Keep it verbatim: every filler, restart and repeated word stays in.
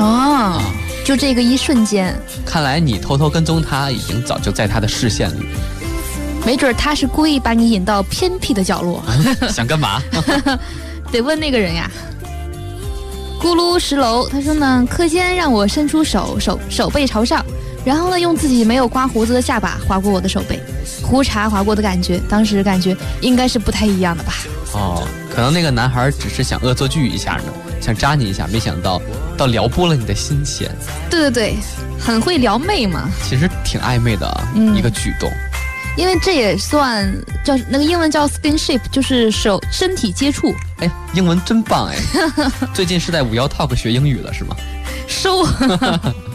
哦，就这个一瞬间。 看来你偷偷跟踪他，已经早就在他的视线里。 没准他是故意把你引到偏僻的角落。 想干嘛？ 得问那个人呀。咕噜十楼，他说呢，课间让我伸出手，手手背朝上，然后呢，用自己没有刮胡子的下巴划过我的手背，胡茬划过的感觉，当时感觉应该是不太一样的吧。 哦，可能那个男孩只是想恶作剧一下呢，想扎你一下，没想到到撩拨了你的心弦。 对对对，很会撩妹嘛。 其实挺暧昧的、嗯、一个举动。 因为这也算叫那个英文叫 skinship， 就是手身体接触。 哎，英文真棒哎！最近是在五幺 talk 学英语了是吗？ 收。